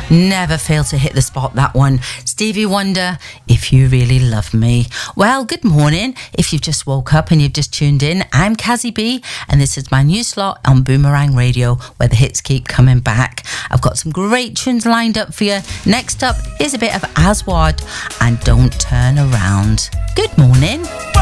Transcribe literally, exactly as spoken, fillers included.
Never fail to hit the spot, that one. Stevie Wonder, If You Really Love Me. Well, good morning. If you've just woke up and you've just tuned in, I'm Kazzy B, and this is my new slot on Boomerang Radio, where the hits keep coming back. I've got some great tunes lined up for you. Next up, here's a bit of Aswad and Don't Turn Around. Good morning.